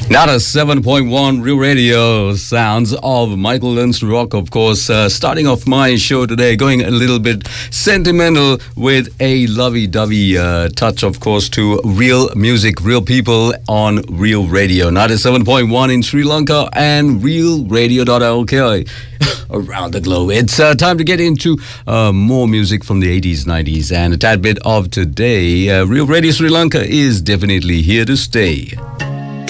Not a 7.1 Real Radio sounds of Michael Learns to Rock, of course. Starting off my show today, going a little bit sentimental with a lovey-dovey touch, of course, to real music, real people on Real Radio. 97.1 in Sri Lanka and realradio.lk around the globe. It's time to get into more music from the 80s, 90s, and a tad bit of today. Real Radio Sri Lanka is definitely here to stay.